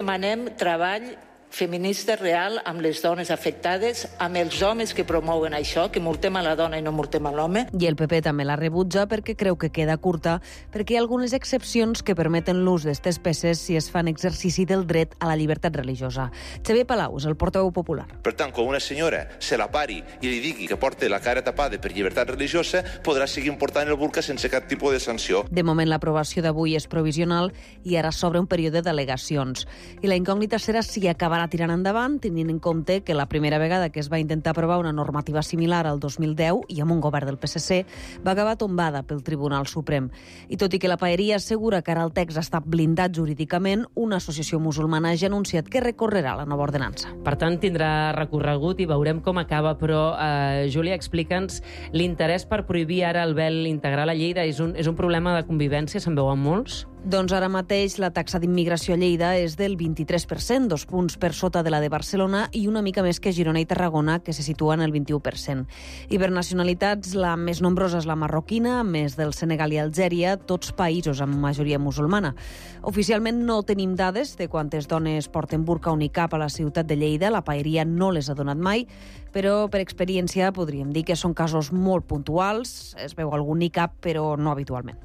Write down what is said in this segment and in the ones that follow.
demanem treball feminista real amb les dones afectades, amb els homes que promouen això, que multem a la dona i no multem a l'home. I el PP també la rebutja perquè creu que queda curta, perquè hi ha algunes excepcions que permeten l'ús d'aquestes peces si es fan exercici del dret a la llibertat religiosa. Xavier Palau és el portaveu popular. Per tant, quan una senyora se la pari i li digui que porta la cara tapada per llibertat religiosa, podrà seguir portant el burca sense cap tipus de sanció. De moment, l'aprovació d'avui és provisional i ara s'obre un període d'al·legacions. I la incògnita serà si acabarà tirant endavant, tenint en compte que la primera vegada que es va intentar aprovar una normativa similar al 2010 i amb un govern del PSC va acabar tombada pel Tribunal Suprem. I tot i que la paeria assegura que ara el text està blindat jurídicament, una associació musulmana ja ha anunciat que recorrerà la nova ordenança. Per tant, tindrà recorregut i veurem com acaba, però, Júlia, explica'ns l'interès per prohibir ara el vel integral a Lleida. És un problema de convivència, se'n veuen molts? Doncs ara mateix la taxa d'immigració a Lleida és del 23%, 2 punts per sota de la de Barcelona i una mica més que Girona i Tarragona, que se situen el 21%. I per nacionalitats, la més nombrosa és la marroquina, més del Senegal i Algèria, tots països amb majoria musulmana. Oficialment no tenim dades de quantes dones porten burca o nicab a la ciutat de Lleida, la paeria no les ha donat mai, però per experiència podríem dir que són casos molt puntuals, es veu algun nicab, però no habitualment.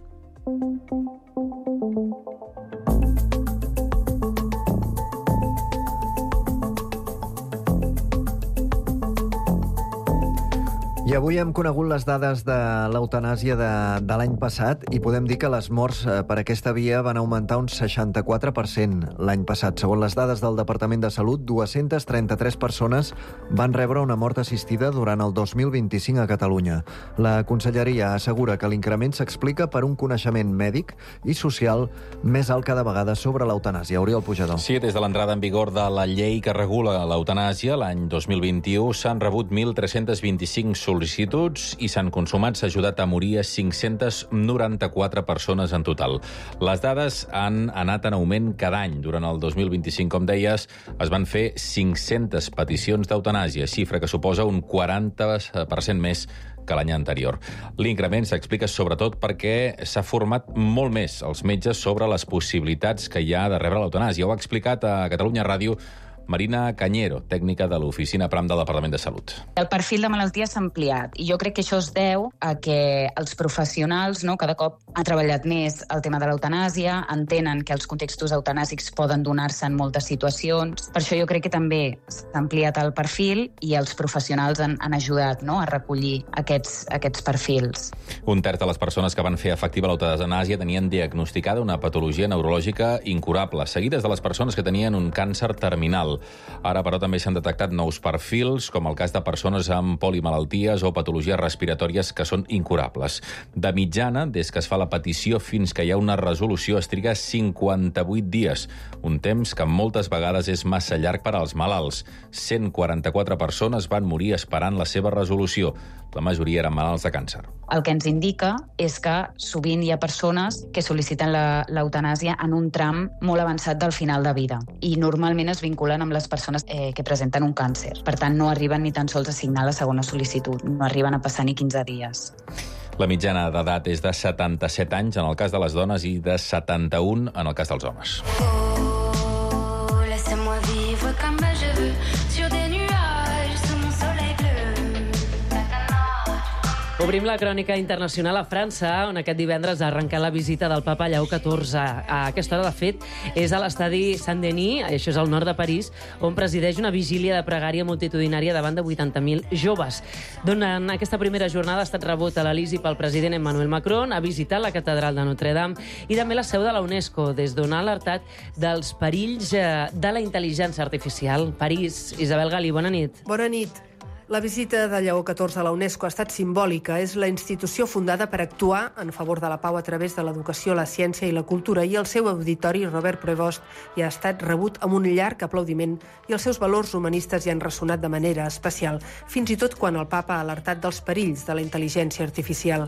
I avui hem conegut les dades de l'eutanàsia de l'any passat i podem dir que les morts per aquesta via van augmentar un 64% l'any passat. Segons les dades del Departament de Salut, 233 persones van rebre una mort assistida durant el 2025 a Catalunya. La Conselleria assegura que l'increment s'explica per un coneixement mèdic i social més alt cada vegada sobre l'eutanàsia. Oriol Pujador. Sí, des de l'entrada en vigor de la llei que regula l'eutanàsia, l'any 2021, s'han rebut 1.325 sol·licituds i s'han consumat, s'ha ajudat a morir a 594 persones en total. Les dades han anat en augment cada any. Durant el 2025, com deies, es van fer 500 peticions d'eutanàsia, xifra que suposa un 40% més que l'any anterior. L'increment s'explica sobretot perquè s'ha format molt més els metges sobre les possibilitats que hi ha de rebre l'eutanàsia. Ho ha explicat a Catalunya Ràdio Marina Cañero, tècnica de l'Oficina Pram del Departament de Salut. El perfil de malaltia s'ha ampliat i jo crec que això es deu a que els professionals cada cop han treballat més el tema de l'eutanàsia, entenen que els contextos eutanàsics poden donar-se en moltes situacions. Per això jo crec que també s'ha ampliat el perfil i els professionals han ajudat a recollir aquests perfils. Un terç de les persones que van fer efectiva l'eutanàsia tenien diagnosticada una patologia neurològica incurable, seguides de les persones que tenien un càncer terminal. Ara, però, també s'han detectat nous perfils, com el cas de persones amb polimalalties o patologies respiratòries que són incurables. De mitjana, des que es fa la petició fins que hi ha una resolució, es triga 58 dies, un temps que moltes vegades és massa llarg per als malalts. 144 persones van morir esperant la seva resolució. La majoria eren malalts de càncer. El que ens indica és que sovint hi ha persones que sol·liciten l'eutanàsia en un tram molt avançat del final de vida i normalment es vinculen amb les persones que presenten un càncer. Per tant, no arriben ni tan sols a signar la segona sol·licitud, no arriben a passar ni 15 dies. La mitjana d'edat és de 77 anys en el cas de les dones i de 71 en el cas dels homes. Oh, laissez-moi vivre comme je veux sur des nuages sous mon soleil bleu. Obrim la crònica internacional a França, on aquest divendres ha arrencat la visita del papa Lleó XIV. A aquesta hora, de fet, és a l'estadi Saint-Denis, això és al nord de París, on presideix una vigília de pregària multitudinària davant de 80.000 joves. Durant aquesta primera jornada ha estat rebut a l'Elisi pel president Emmanuel Macron, ha visitat la catedral de Notre Dame i també la seu de la UNESCO, des d'on ha alertat dels perills de la intel·ligència artificial. París, Isabel Galí, bona nit. Bona nit. La visita de Lleó XIV a la UNESCO ha estat simbòlica. És la institució fundada per actuar en favor de la pau a través de l'educació, la ciència i la cultura, i el seu auditori, Robert Prevost, hi ha estat rebut amb un llarg aplaudiment i els seus valors humanistes hi han ressonat de manera especial, fins i tot quan el papa ha alertat dels perills de la intel·ligència artificial.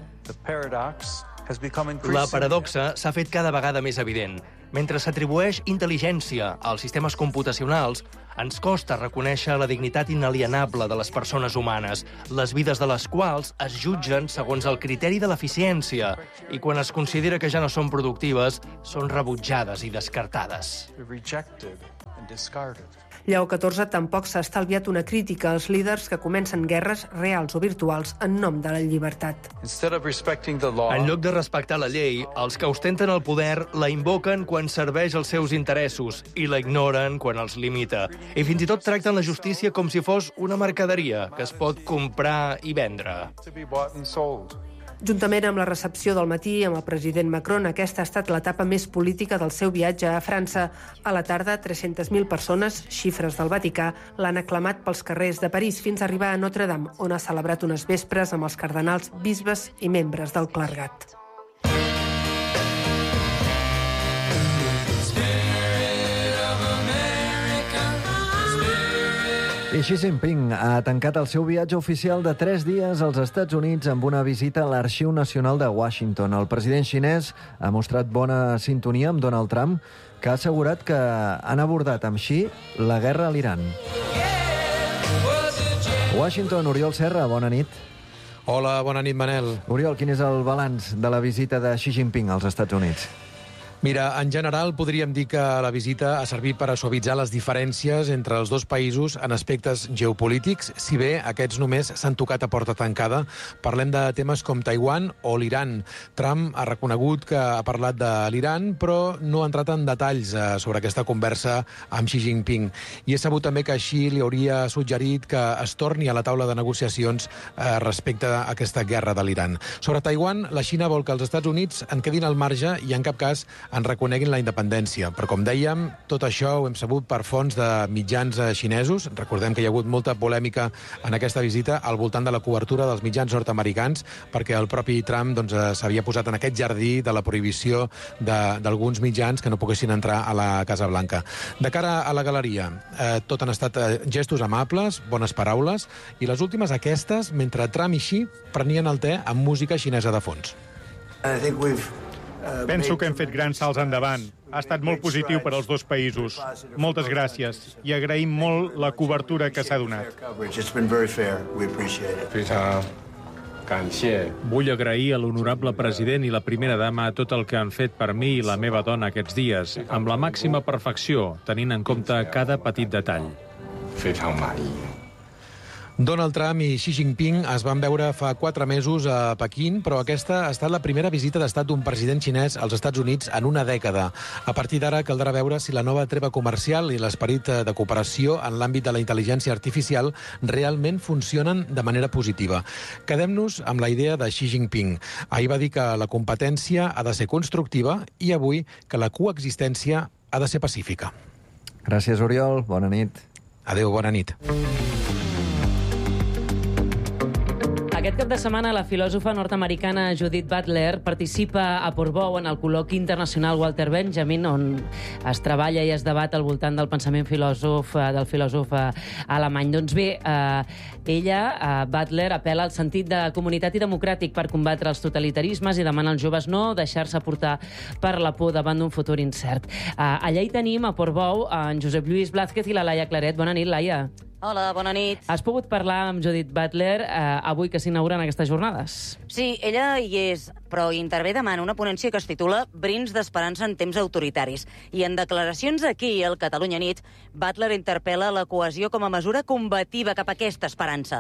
La paradoxa s'ha fet cada vegada més evident. Mentre s'atribueix intel·ligència als sistemes computacionals, ens costa reconèixer la dignitat inalienable de les persones humanes, les vides de les quals es jutgen segons el criteri de l'eficiència i quan es considera que ja no són productives, són rebutjades i descartades. Lleó XIV tampoc s'ha estalviat una crítica als líders que comencen guerres reals o virtuals en nom de la llibertat. En lloc de respectar la llei, els que ostenten el poder la invoquen quan serveix els seus interessos i la ignoren quan els limita. I fins i tot tracten la justícia com si fos una mercaderia que es pot comprar i vendre. Juntament amb la recepció del matí amb el president Macron, aquesta ha estat l'etapa més política del seu viatge a França. A la tarda, 300.000 persones, xifres del Vaticà, l'han aclamat pels carrers de París fins a arribar a Notre-Dame, on ha celebrat unes vespres amb els cardenals, bisbes i membres del clergat. I Xi Jinping ha tancat el seu viatge oficial de 3 dies als Estats Units amb una visita a l'Arxiu Nacional de Washington. El president xinès ha mostrat bona sintonia amb Donald Trump, que ha assegurat que han abordat amb Xi la guerra a l'Iran. Washington, Oriol Serra, bona nit. Hola, bona nit, Manel. Oriol, quin és el balanç de la visita de Xi Jinping als Estats Units? Mira, en general podríem dir que la visita ha servit per a suavitzar les diferències entre els dos països en aspectes geopolítics, si bé aquests només s'han tocat a porta tancada. Parlem de temes com Taiwan o l'Iran. Trump ha reconegut que ha parlat de l'Iran, però no ha entrat en detalls sobre aquesta conversa amb Xi Jinping. I he sabut també que Xi li hauria suggerit que es torni a la taula de negociacions respecte a aquesta guerra de l'Iran. Sobre Taiwan, la Xina vol que els Estats Units en quedin al marge i en cap cas en reconeguin la independència. Però, com dèiem, tot això ho hem sabut per fonts de mitjans xinesos. Recordem que hi ha hagut molta polèmica en aquesta visita al voltant de la cobertura dels mitjans nord-americans, perquè el propi Trump s'havia posat en aquest jardí de la prohibició d'alguns mitjans que no poguessin entrar a la Casa Blanca. De cara a la galeria, tot han estat gestos amables, bones paraules, i les últimes aquestes, mentre Trump i Xi prenien el te amb música xinesa de fons. Penso que hem fet grans salts endavant. Ha estat molt positiu per als dos països. Moltes gràcies i agraïm molt la cobertura que s'ha donat. Vull agrair a l'honorable president i la primera dama tot el que han fet per mi i la meva dona aquests dies, amb la màxima perfecció, tenint en compte cada petit detall. Donald Trump i Xi Jinping es van veure fa 4 mesos a Pequín, però aquesta ha estat la primera visita d'estat d'un president xinès als Estats Units en una dècada. A partir d'ara caldrà veure si la nova treva comercial i l'esperit de cooperació en l'àmbit de la intel·ligència artificial realment funcionen de manera positiva. Quedem-nos amb la idea de Xi Jinping. Ahir va dir que la competència ha de ser constructiva i avui que la coexistència ha de ser pacífica. Gràcies, Oriol. Bona nit. Adéu, bona nit. Aquest cap de setmana la filòsofa nord-americana Judith Butler participa a Portbou en el col·loqui internacional Walter Benjamin, on es treballa i es debat al voltant del pensament del filòsof alemany. Doncs bé, ella, Butler, apel·la al sentit de comunitat i democràtic per combatre els totalitarismes i demana als joves no deixar-se portar per la por davant d'un futur incert. Allà hi tenim, a Portbou, en Josep Lluís Blázquez i la Laia Claret. Bona nit, Laia. Hola, bona nit. Has pogut parlar amb Judith Butler avui que s'inauguren aquestes jornades? Sí, ella hi és, però intervé demà en una ponència que es titula Brins d'esperança en temps autoritaris. I en declaracions aquí, al Catalunya Nit, Butler interpel·la la cohesió com a mesura combativa cap a aquesta esperança.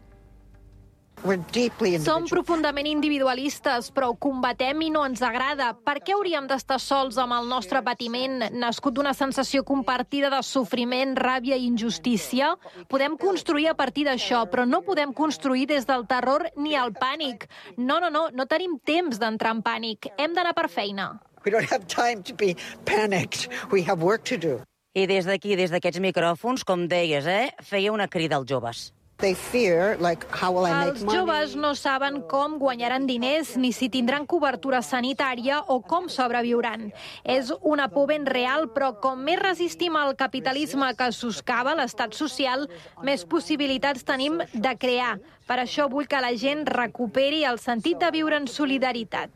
Som profundament individualistes, però ho combatem i no ens agrada. Per què hauríem d'estar sols amb el nostre patiment, nascut d'una sensació compartida de sofriment, ràbia i injustícia? Podem construir a partir d'això, però no podem construir des del terror ni el pànic. No tenim temps d'entrar en pànic. Hem d'anar per feina. I des d'aquí, des d'aquests micròfons, com deies, feia una crida als joves. Els joves no saben com guanyaran diners, ni si tindran cobertura sanitària o com sobreviuran. És una por ben real, però com més resistim al capitalisme que soscava l'estat social, més possibilitats tenim de crear. Per això vull que la gent recuperi el sentit de viure en solidaritat.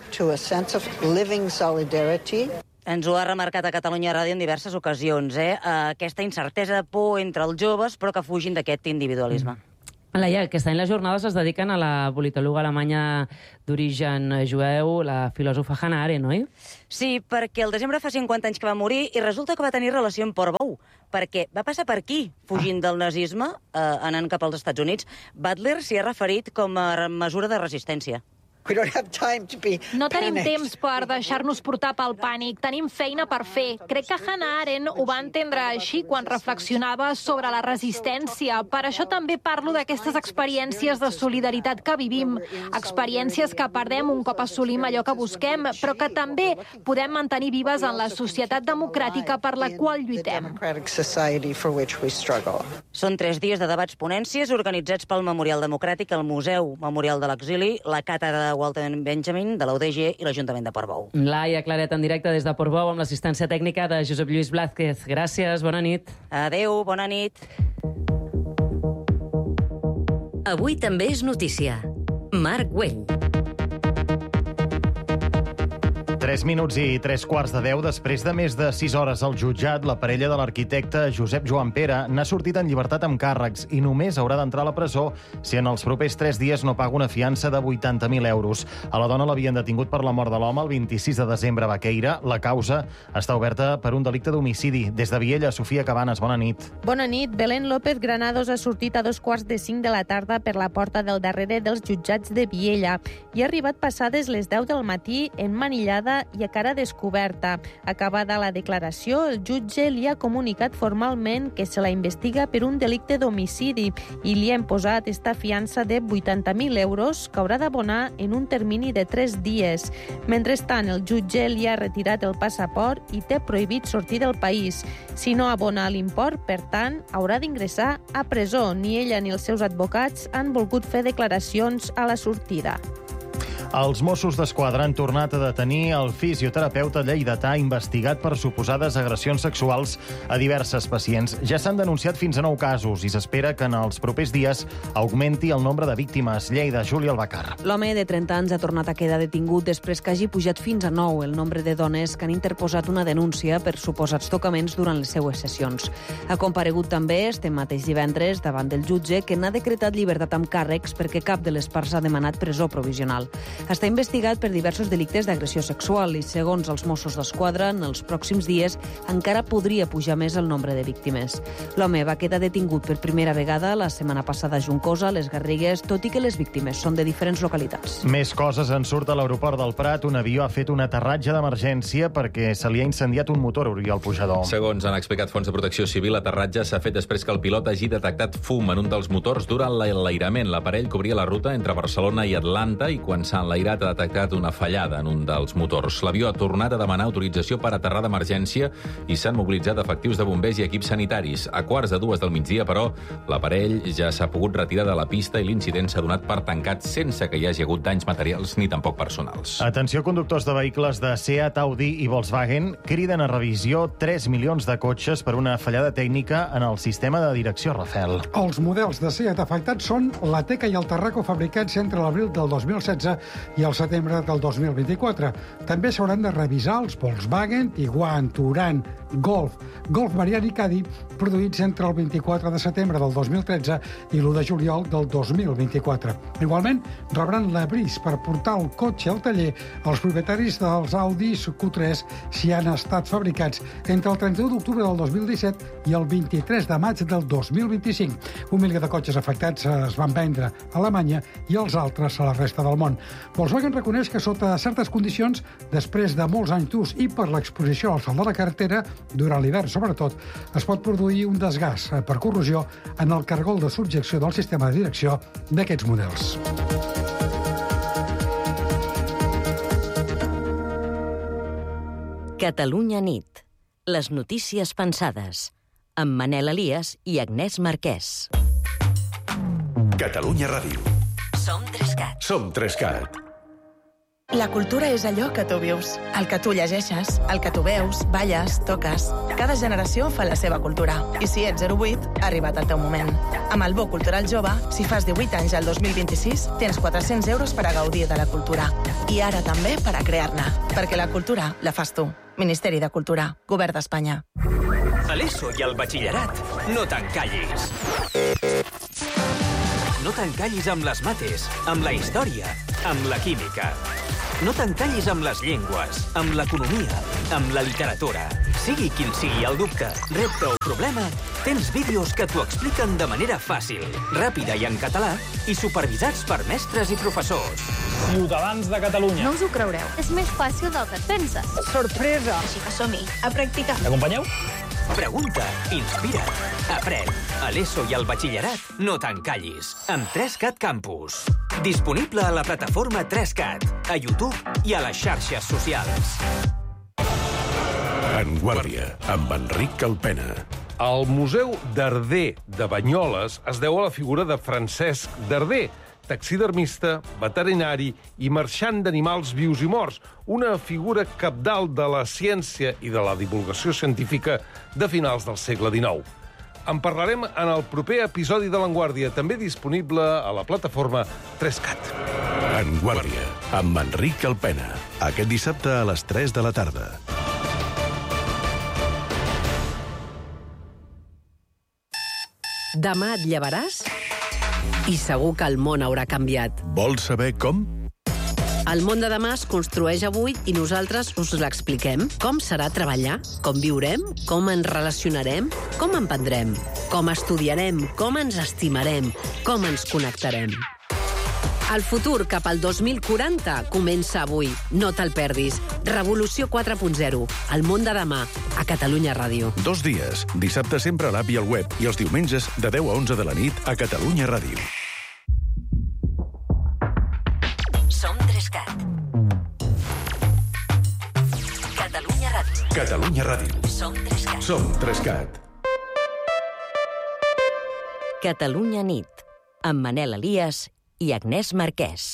Ens ho ha remarcat a Catalunya Ràdio en diverses ocasions, aquesta incertesa, por entre els joves, però que fugin d'aquest individualisme. Laia, aquest any les jornades es dediquen a la politòloga alemanya d'origen jueu, la filòsofa Hannah Arendt, oi? Sí, perquè el desembre fa 50 anys que va morir i resulta que va tenir relació amb Portbou, perquè va passar per aquí, fugint del nazisme, anant cap als Estats Units. Butler s'hi ha referit com a mesura de resistència. No tenim temps per deixar-nos portar pel pànic. Tenim feina per fer. Crec que Hannah Arendt ho va entendre així quan reflexionava sobre la resistència. Per això també parlo d'aquestes experiències de solidaritat que vivim. Experiències que perdem un cop assolim allò que busquem, però que també podem mantenir vives en la societat democràtica per la qual lluitem. Són 3 dies de debats ponències organitzats pel Memorial Democràtic, el Museu Memorial de l'Exili, la Càtedra de Walter Benjamin, de la UDG i l'Ajuntament de Portbou. Laia Claret en directe des de Portbou amb l'assistència tècnica de Josep Lluís Blázquez. Gràcies, bona nit. Adéu, bona nit. Avui també és notícia. Marc Güell. 3 minuts i 3:15 després de més de 6 hores al jutjat, la parella de l'arquitecte Josep Joan Pere n'ha sortit en llibertat amb càrrecs i només haurà d'entrar a la presó si en els propers 3 dies no paga una fiança de 80.000 euros. A la dona l'havien detingut per la mort de l'home el 26 de desembre a Baqueira. La causa està oberta per un delicte d'homicidi. Des de Viella, Sofia Cabanes, bona nit. Bona nit. Belén López Granados ha sortit a 4:45 de la tarda per la porta del darrere dels jutjats de Viella i ha arribat passades les 10 del matí emmanillada i a cara descoberta. Acabada la declaració, el jutge li ha comunicat formalment que se la investiga per un delicte d'homicidi i li ha imposat esta fiança de 80.000 euros que haurà d'abonar en un termini de 3 dies. Mentrestant, el jutge li ha retirat el passaport i té prohibit sortir del país. Si no abona l'import, per tant, haurà d'ingressar a presó. Ni ella ni els seus advocats han volgut fer declaracions a la sortida. Els Mossos d'Esquadra han tornat a detenir el fisioterapeuta lleidatà investigat per suposades agressions sexuals a diverses pacients. Ja s'han denunciat fins a 9 casos i s'espera que en els propers dies augmenti el nombre de víctimes. Lleida, Júlia Albacar. L'home de 30 anys ha tornat a quedar detingut després que hagi pujat fins a 9 el nombre de dones que han interposat una denúncia per suposats tocaments durant les seues sessions. Ha comparegut també este mateix divendres davant del jutge que n'ha decretat llibertat amb càrrecs perquè cap de les parts ha demanat presó provisional. Està investigat per diversos delictes d'agressió sexual i, segons els Mossos d'Esquadra, en els pròxims dies encara podria pujar més el nombre de víctimes. L'home va quedar detingut per primera vegada la setmana passada a Juncosa, a les Garrigues, tot i que les víctimes són de diferents localitats. Més coses en surt a l'aeroport del Prat. Un avió ha fet un aterratge d'emergència perquè se li ha incendiat un motor, Oriol Pujador. Segons han explicat fons de protecció civil, l'aterratge s'ha fet després que el pilot hagi detectat fum en un dels motors durant l'enlairament. L'aparell cobria la ruta entre Barcelona i Atlanta i quan s'ha enlairat ha detectat una fallada en un dels motors. L'avió ha tornat a demanar autorització per aterrar d'emergència i s'han mobilitzat efectius de bombers i equips sanitaris. A 1:45 del migdia, però, l'aparell ja s'ha pogut retirar de la pista i l'incident s'ha donat per tancat sense que hi hagi hagut danys materials ni tampoc personals. Atenció, conductors de vehicles de Seat, Audi i Volkswagen criden a revisió 3 milions de cotxes per una fallada tècnica en el sistema de direcció Rafael. Els models de Seat afectats són la Teca i el Tarraco fabricats entre l'abril del 2016 i el setembre del 2024. També s'hauran de revisar els Volkswagen, Tiguan, Touran, Golf, Variant i Caddy, produïts entre el 24 de setembre del 2013 i l'1 de juliol del 2024. Igualment, rebran l'avís per portar el cotxe al taller els propietaris dels Audi Q3 si han estat fabricats entre el 31 d'octubre del 2017 i el 23 de maig del 2025. 1 milió de cotxes afectats es van vendre a Alemanya i els altres a la resta del món. Volkswagen reconeix que sota certes condicions, després de molts anys d'ús i per l'exposició al sol de la carretera, durant l'hivern sobretot, es pot produir un desgast per corrosió en el cargol de subjecció del sistema de direcció d'aquests models. Catalunya nit. Les notícies pensades. Amb Manel Elias i Agnès Marquès. Catalunya Ràdio. Som 3CAT. Som 3CAT. La cultura és allò que tu vius, el que tu llegeixes, el que tu veus, balles, toques. Cada generació fa la seva cultura. I si ets 08, ha arribat el teu moment. Amb el Bo Cultural Jove, si fas 18 anys al 2026, tens 400 euros per a gaudir de la cultura. I ara també per a crear-ne. Perquè la cultura la fas tu. Ministeri de Cultura, Govern d'Espanya. A l'ESO i al batxillerat, no t'encallis. No t'encallis amb les mates, amb la història, amb la química. No t'encallis amb les llengües, amb l'economia, amb la literatura. Sigui quin sigui el dubte, repte o problema, tens vídeos que t'ho expliquen de manera fàcil, ràpida i en català, i supervisats per mestres i professors. Ciutadans de Catalunya. No us ho creureu. És més fàcil del que et penses. Sorpresa! Així que som-hi, a practicar. M'acompanyeu? Pregunta, inspira't, aprèn. A l'ESO i al batxillerat no t'encallis. Amb 3CAT Campus. Disponible a la plataforma 3CAT, a YouTube i a les xarxes socials. En Guàrdia, amb Enric Calpena. El Museu Darder de Banyoles es deu a la figura de Francesc Darder, taxidermista, veterinari i marxant d'animals vius i morts, una figura cabdal de la ciència i de la divulgació científica de finals del segle XIX. En parlarem en el proper episodi de l'Enguàrdia, també disponible a la plataforma 3CAT. En Guàrdia, amb Enric Calpena. Aquest dissabte a les 3 de la tarda. Demà et llevaràs i segur que el món haurà canviat. Vols saber com? El món de demà es construeix avui i nosaltres us l'expliquem. Com serà treballar? Com viurem? Com ens relacionarem? Com emprendrem? Com estudiarem? Com ens estimarem? Com ens connectarem? El futur cap al 2040 comença avui. No te'l perdis. Revolució 4.0. El món de demà. A Catalunya Ràdio. 2 dies. Dissabte sempre a l'app i al web. I els diumenges de 10 a 11 de la nit a Catalunya Ràdio. Som 3CAT. Catalunya Ràdio. Catalunya Ràdio. Som 3CAT. Som 3CAT. Catalunya nit. Amb Manel Elias i Agnès Marquès.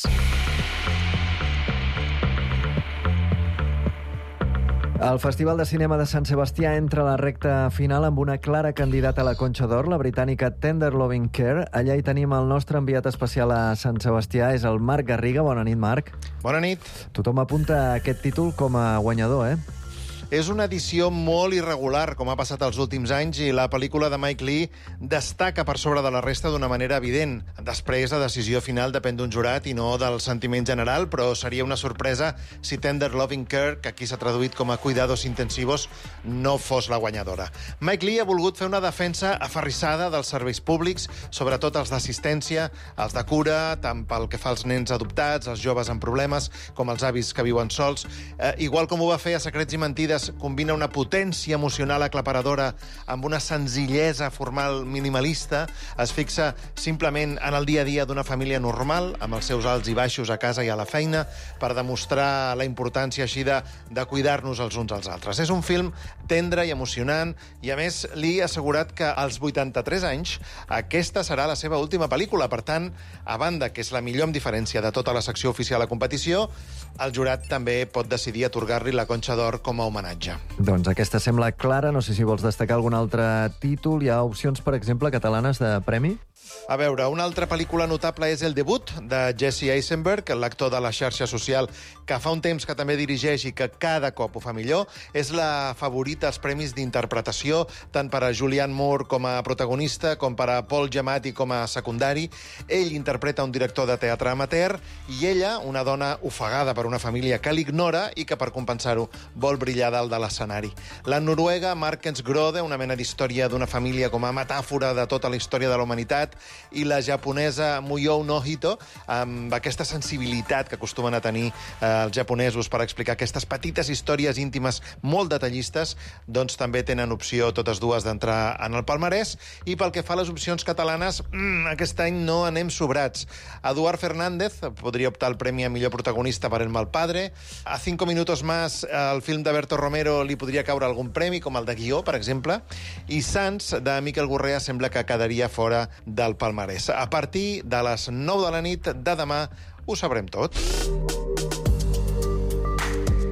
El Festival de Cinema de Sant Sebastià entra a la recta final amb una clara candidata a la Conxa d'Or, la britànica Tender Loving Care. Allà hi tenim el nostre enviat especial a Sant Sebastià, és el Marc Garriga. Bona nit, Marc. Bona nit. Tothom apunta aquest títol com a guanyador, eh? És una edició molt irregular, com ha passat els últims anys, i la pel·lícula de Mike Leigh destaca per sobre de la resta d'una manera evident. Després, la decisió final depèn d'un jurat i no del sentiment general, però seria una sorpresa si Tender Loving Care, que aquí s'ha traduït com a cuidados intensivos, no fos la guanyadora. Mike Leigh ha volgut fer una defensa aferrissada dels serveis públics, sobretot els d'assistència, els de cura, tant pel que fa als nens adoptats, els joves amb problemes, com els avis que viuen sols. Igual com ho va fer a Secrets i Mentides, combina una potència emocional aclaparadora amb una senzillesa formal minimalista, es fixa simplement en el dia a dia d'una família normal, amb els seus alts i baixos a casa i a la feina, per demostrar la importància així de cuidar-nos els uns als altres. És un film tendre i emocionant, i a més Lee ha assegurat que als 83 anys aquesta serà la seva última pel·lícula. Per tant, a banda que és la millor amb diferència de tota la secció oficial a competició, el jurat també pot decidir atorgar-li la Conxa d'Or com a homenatge. Doncs aquesta sembla clara. No sé si vols destacar algun altre títol. Hi ha opcions, per exemple, catalanes de premi? A veure, una altra pel·lícula notable és El debut, de Jesse Eisenberg, l'actor de la xarxa social que fa un temps que també dirigeix i que cada cop ho fa millor. És la favorita als premis d'interpretació, tant per a Julianne Moore com a protagonista, com per a Paul Giamatti com a secundari. Ell interpreta un director de teatre amateur i ella, una dona ofegada per una família que l'ignora i que, per compensar-ho, vol brillar dalt de l'escenari. La noruega Markens Grode, una mena d'història d'una família com a metàfora de tota la història de la humanitat, i la japonesa Muyou no Hito, amb aquesta sensibilitat que acostumen a tenir els japonesos per explicar aquestes petites històries íntimes molt detallistes, doncs també tenen opció totes dues d'entrar en el palmarès. I pel que fa a les opcions catalanes, aquest any no anem sobrats. Eduard Fernández podria optar al premi a millor protagonista per El mal padre. A 5 minutos más, el film de Berto Romero li podria caure algun premi, com el de guió, per exemple. I Sants, de Miquel Gorrea, sembla que quedaria fora del palmarès. A partir de les 9 de la nit de demà ho sabrem tot.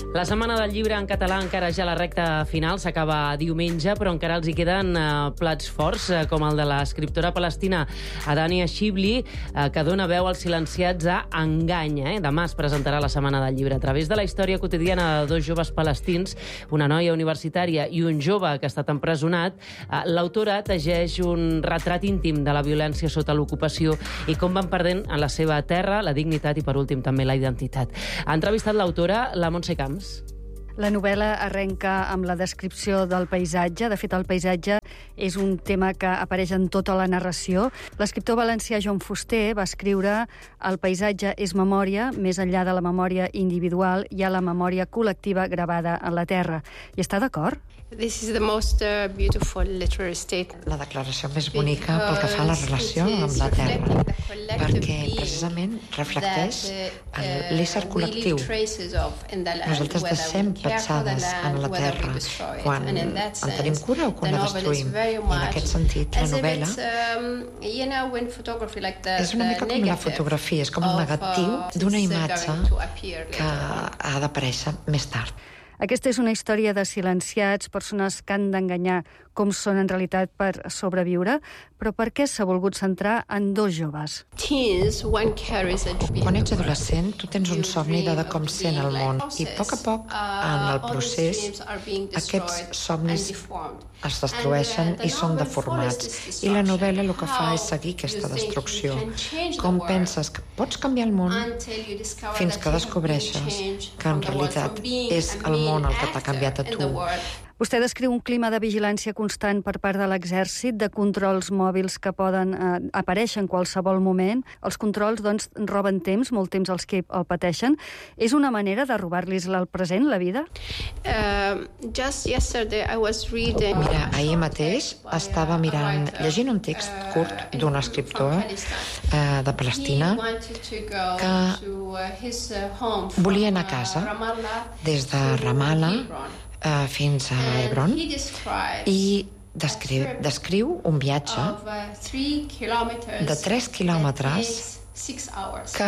La Setmana del Llibre en català encara ja la recta final, s'acaba diumenge, però encara els hi queden plats forts, com el de l'escriptora palestina Adania Shibli, que dona veu als silenciats a Enganya. Demà es presentarà la Setmana del Llibre. A través de la història quotidiana de dos joves palestins, una noia universitària i un jove que ha estat empresonat, l'autora tegeix un retrat íntim de la violència sota l'ocupació i com van perdent en la seva terra la dignitat i, per últim, també la identitat. Ha entrevistat l'autora, la Montse Camps. La novel·la arrenca amb la descripció del paisatge. De fet, el paisatge és un tema que apareix en tota la narració. L'escriptor valencià Joan Fuster va escriure «El paisatge és memòria, més enllà de la memòria individual hi ha la memòria col·lectiva gravada en la terra». Hi està d'acord? This is the most beautiful literary statement. La declaració més bonica pel que fa a la relació amb la terra, perquè precisament reflecteix l'ésser col·lectiu. Nosaltres deixem petjades en la terra quan en tenim cura o quan la destruïm. I en aquest sentit, la novel·la és una mica com la fotografia, és com un negatiu d'una imatge que ha d'aparèixer més tard. Aquesta és una història de silenciats, persones que han d'enganyar com són en realitat per sobreviure, però per què s'ha volgut centrar en dos joves? Quan ets adolescent, tu tens un somni de com sent el món i a poc, en el procés, aquests somnis es destrueixen i són deformats. I la novel·la el que fa és seguir aquesta destrucció. Com penses que pots canviar el món fins que descobreixes que en realitat és el món el que t'ha canviat a tu. Vostè descriu un clima de vigilància constant per part de l'exèrcit, de controls mòbils que poden aparèixer en qualsevol moment. Els controls, doncs, roben temps, molt temps els que el pateixen. És una manera de robar-los el present, la vida? Mira, ahir mateix estava llegint un text curt d'un escriptor de Palestina que volia anar a casa des de Ramallah fins a Hebron i descriu un viatge de 3 quilòmetres que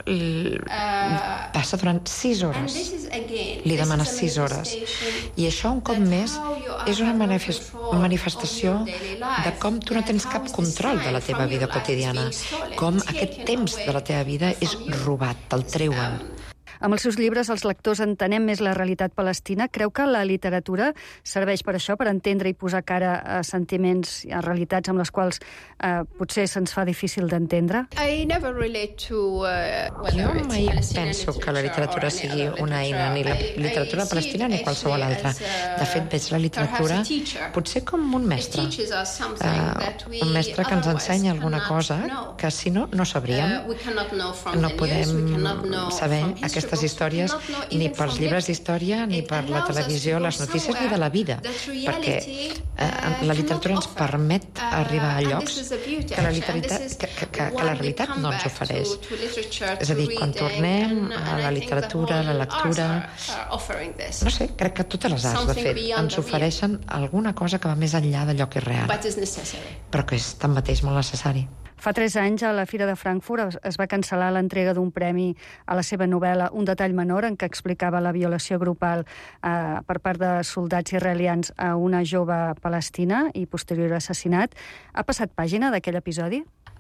passa durant 6 hores. Li demana 6 hores. I això, un cop més, és una manifestació de com tu no tens cap control de la teva vida quotidiana, com aquest temps de la teva vida és robat, te'l treuen. Amb els seus llibres, els lectors entenem més la realitat palestina. Creu que la literatura serveix per això, per entendre i posar cara a sentiments, a realitats amb les quals potser se'ns fa difícil d'entendre? Jo mai penso que la literatura sigui una eina, ni la literatura palestina ni qualsevol altra. De fet, veig la literatura potser com un mestre. Un mestre que ens ensenya alguna cosa que, si no, no sabríem. No podem saber aquestes històries ni pels llibres d'història, ni per la televisió, les notícies, ni de la vida, perquè la literatura ens permet arribar a llocs que la realitat no ens ofereix. És a dir, quan tornem a la literatura, a la lectura, no sé, crec que totes les arts, de fet, ens ofereixen alguna cosa que va més enllà d'allò que és real, però que és tanmateix molt necessari. Fa 3 anys, a la Fira de Frankfurt, es va cancel·lar l'entrega d'un premi a la seva novel·la Un detall menor, en què explicava la violació grupal per part de soldats israelians a una jove palestina i posterior assassinat. Ha passat pàgina d'aquell episodi?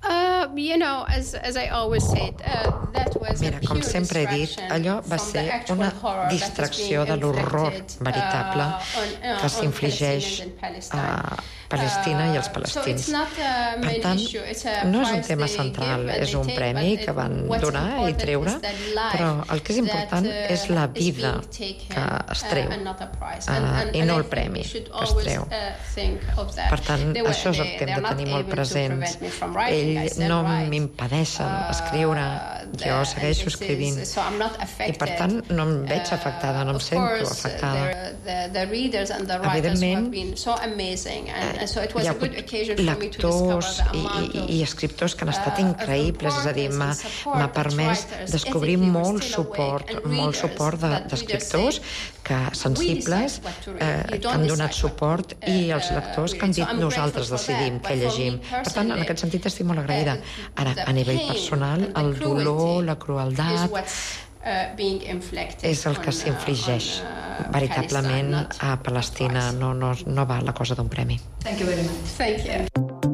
Mira, com sempre he dit, allò va ser una distracció de l'horror veritable que s'infligeix a Palestina i als palestins. Per tant, no és un tema central, és un premi que van donar i treure, però el que és important és la vida que es treu, i no el premi que es treu. Per tant, això és el que hem de tenir molt presents. Ells no m'impedeixen escriure, jo segueixo escrivint, i per tant no em veig afectada, no em sento afectada. Evidentment, hi ha hagut lectors i escriptors que han estat increïbles, és a dir, m'ha permès descobrir molt suport d'escriptors sensibles que han donat suport i els lectors que han dit nosaltres decidim què llegim. Per tant, en aquest sentit estic molt agraïda. Ara, a nivell personal, el dolor, la crueldat, és el que s'infligeix veritablement a Palestina. No va la cosa d'un premi. Thank you very much. Thank you.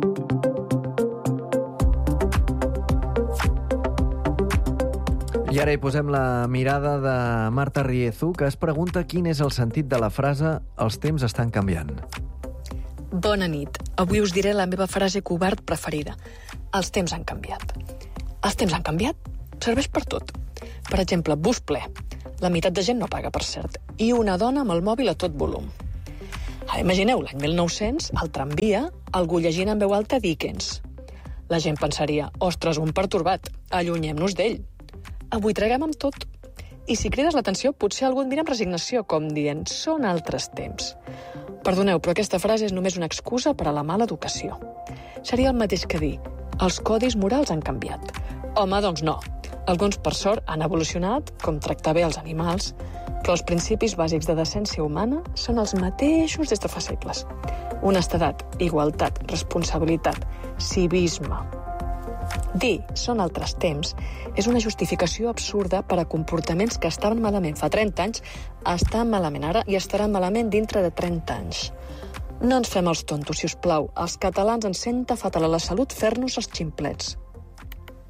I ara hi posem la mirada de Marta Riezu, que es pregunta quin és el sentit de la frase «Els temps estan canviant». Bona nit. Avui us diré la meva frase covard preferida. Els temps han canviat. Els temps han canviat? Serveix per tot. Per exemple, bus ple. La meitat de gent no paga, per cert. I una dona amb el mòbil a tot volum. Ara imagineu, l'any 1900, al tramvia, algú llegint en veu alta Dickens. La gent pensaria, ostres, un pertorbat, allunyem-nos d'ell. Avui traguem amb tot. I si crides l'atenció, potser algú et mira amb resignació, com dient, són altres temps. Perdoneu, però aquesta frase és només una excusa per a la mala educació. Seria el mateix que dir, els codis morals han canviat. Home, doncs no. Alguns, per sort, han evolucionat, com tractar bé els animals, però els principis bàsics de decència humana són els mateixos des de fa segles. Honestedat, igualtat, responsabilitat, civisme. Dir són altres temps és una justificació absurda per a comportaments que estaven malament fa 30 anys, estan malament ara i estaran malament dintre de 30 anys. No ens fem els tontos, si us plau. Els catalans ens senta fatal a la salut fer-nos els ximplets.